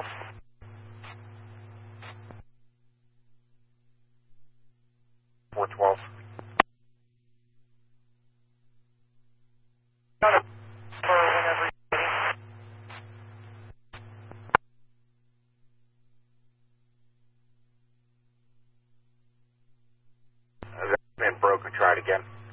12. 412. That man broke. Try it again.